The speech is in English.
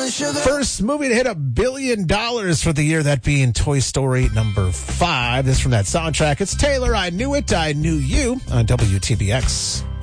First movie to hit $1 billion for the year, that being Toy Story number 5. This from that soundtrack. It's Taylor, I Knew It, I Knew You on WTBX.